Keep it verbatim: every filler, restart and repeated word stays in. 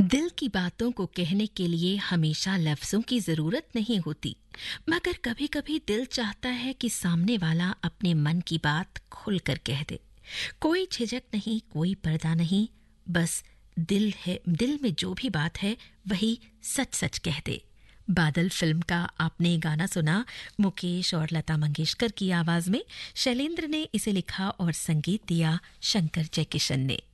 दिल की बातों को कहने के लिए हमेशा लफ्जों की जरूरत नहीं होती, मगर कभी-कभी दिल चाहता है कि सामने वाला अपने मन की बात खुलकर कह दे। कोई झिझक नहीं, कोई पर्दा नहीं, बस दिल है, दिल में जो भी बात है वही सच-सच कह दे। बादल फिल्म का आपने गाना सुना मुकेश और लता मंगेशकर की आवाज में। शैलेंद्र ने इसे लिखा और संगीत दिया शंकर जयकिशन ने।